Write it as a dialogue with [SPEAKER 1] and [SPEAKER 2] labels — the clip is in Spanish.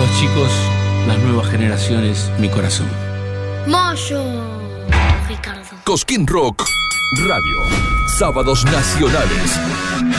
[SPEAKER 1] los chicos, las nuevas generaciones, mi corazón.
[SPEAKER 2] Moyo, Ricardo.
[SPEAKER 3] Cosquín Rock Radio. Sábados nacionales.